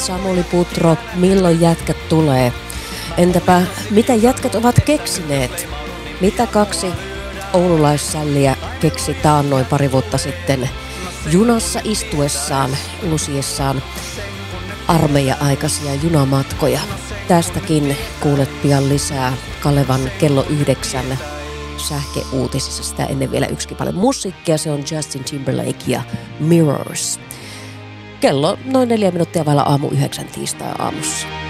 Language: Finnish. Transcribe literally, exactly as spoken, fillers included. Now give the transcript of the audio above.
Samuli Putro, milloin jätkät tulee? Entäpä mitä jätkät ovat keksineet? Mitä kaksi oululaissälliä keksi taannoin pari vuotta sitten junassa istuessaan, lusiessaan armeija-aikaisia junamatkoja? Tästäkin kuulet pian lisää Kalevan kello yhdeksän sähkeuutisissa. Sitä ennen vielä yksikin paljon musiikkia. Se on Justin Timberlake ja Mirrors. Kello noin neljä minuuttia vailla aamu yhdeksän tiistai aamussa.